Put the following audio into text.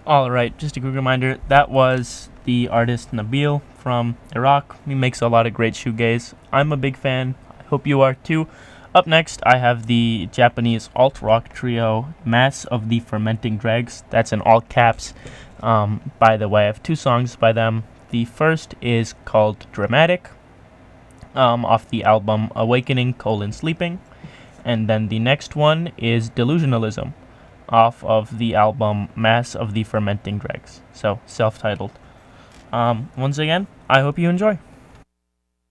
Alright, just a quick reminder that was the artist Nabil from Iraq. He makes a lot of great shoegaze. I'm a big fan. I hope you are too. Up next, I have the Japanese alt rock trio Mass of the Fermenting Dregs. That's in all caps. By the way, I have two songs by them. The first is called Dramatic, off the album Awakening: Sleeping. And then the next one is Delusionalism, off of the album Mass of the Fermenting Dregs. So, self titled. Once again, I hope you enjoy.